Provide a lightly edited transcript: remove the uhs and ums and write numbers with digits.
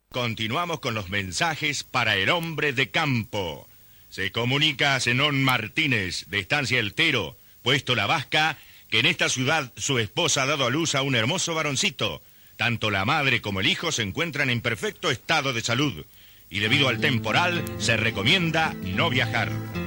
Continuamos con los mensajes para el hombre de campo. Se comunica a Zenón Martínez, de Estancia El Tero, puesto La Vasca, que en esta ciudad su esposa ha dado a luz a un hermoso varoncito. Tanto la madre como el hijo se encuentran en perfecto estado de salud y debido al temporal se recomienda no viajar.